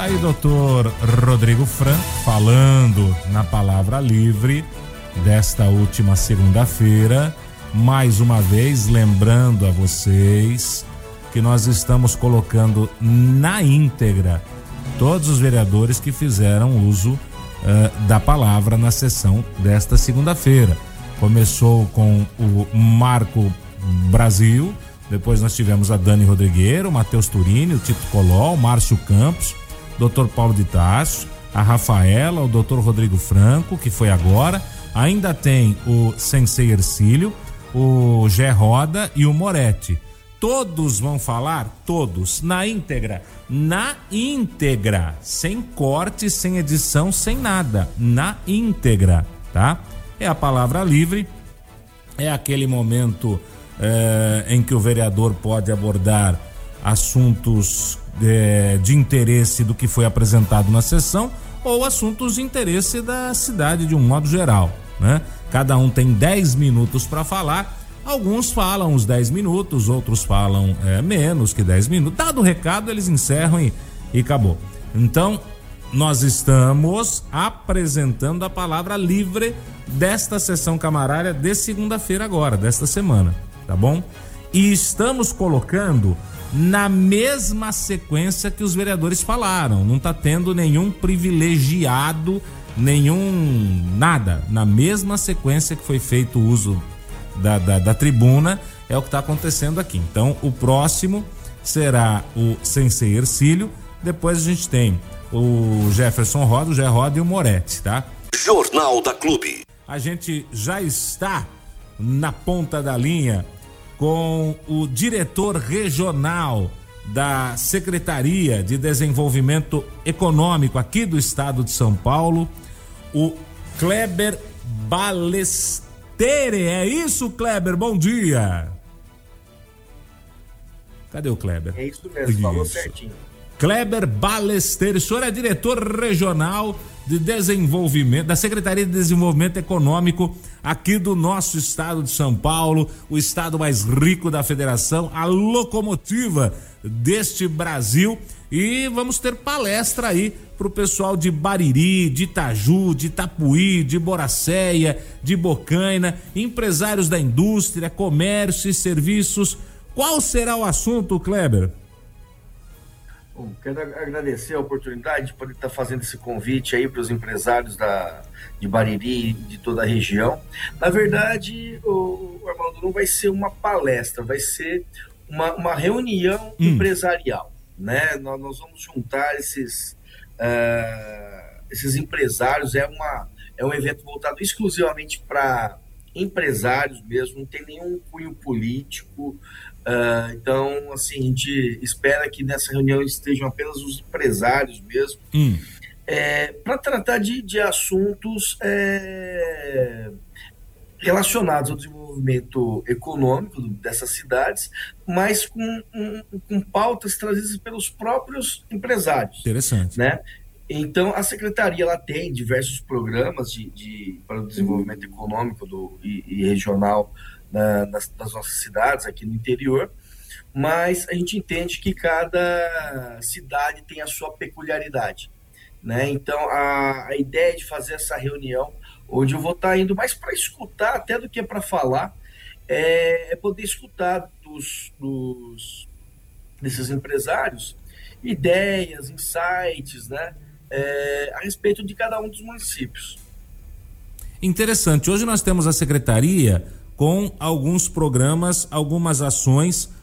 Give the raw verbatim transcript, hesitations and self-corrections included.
Tá aí, doutor Rodrigo Franco, falando na Palavra Livre desta última segunda-feira. Mais uma vez, lembrando a vocês que nós estamos colocando na íntegra todos os vereadores que fizeram uso uh, da palavra na sessão desta segunda-feira. Começou com o Marco Brasil, depois nós tivemos a Dani Rodrigueiro, o Matheus Turini, o Tito Coló, o Márcio Campos, doutor Paulo de Tarso, a Rafaela, o doutor Rodrigo Franco, que foi agora. Ainda tem o Sensei Ercílio, o Gé Roda e o Moretti. Todos vão falar, todos, na íntegra, na íntegra, sem corte, sem edição, sem nada, na íntegra, tá? É a palavra livre, é aquele momento eh, em que o vereador pode abordar assuntos eh, de interesse do que foi apresentado na sessão ou assuntos de interesse da cidade de um modo geral, né? Cada um tem dez minutos para falar. Alguns falam uns dez minutos, outros falam é, menos que dez minutos. Dado o recado, eles encerram e, e acabou. Então, nós estamos apresentando a palavra livre desta sessão camarária de segunda-feira agora, desta semana, tá bom? E estamos colocando na mesma sequência que os vereadores falaram. Não tá tendo nenhum privilegiado, nenhum nada. Na mesma sequência que foi feito o uso Da, da, da tribuna, é o que está acontecendo aqui. Então, o próximo será o Sensei Ercílio, depois a gente tem o Jefferson Roda, o Gé Roda e o Moretti, tá? Jornal da Clube. A gente já está na ponta da linha com o diretor regional da Secretaria de Desenvolvimento Econômico aqui do estado de São Paulo, o Kleber Balestre. É isso, Kleber? Bom dia. Cadê o Kleber? É isso mesmo, isso. Falou certinho. Kleber Balestre, o senhor é diretor regional de desenvolvimento, da Secretaria de Desenvolvimento Econômico aqui do nosso estado de São Paulo, o estado mais rico da federação, a locomotiva deste Brasil. E vamos ter palestra aí pro pessoal de Bariri, de Itaju, de Itapuí, de Boracéia, de Bocaina, empresários da indústria, comércio e serviços. Qual será o assunto, Kleber? Bom, quero agradecer a oportunidade de poder estar fazendo esse convite aí para os empresários da, de Bariri e de toda a região. Na verdade, o, o Armando, não vai ser uma palestra, vai ser uma, uma reunião hum. empresarial. Né? Nós, nós vamos juntar esses, uh, esses empresários. É, uma, é um evento voltado exclusivamente para empresários mesmo, não tem nenhum cunho político. Uh, então, assim, a gente espera que nessa reunião estejam apenas os empresários mesmo, hum. é, para tratar de, de assuntos é, relacionados ao desenvolvimento econômico dessas cidades, mas com, um, com pautas trazidas pelos próprios empresários. Interessante. Né? Então, a Secretaria ela tem diversos programas de, de, para o desenvolvimento econômico do, e, e regional na, nas, das nossas cidades aqui no interior, mas a gente entende que cada cidade tem a sua peculiaridade. Né? Então, a, a ideia de fazer essa reunião, onde eu vou estar indo mais para escutar até do que para falar, é, é poder escutar dos, dos, desses empresários ideias, insights, né, é, a respeito de cada um dos municípios. Interessante. Hoje nós temos a secretaria com alguns programas, algumas ações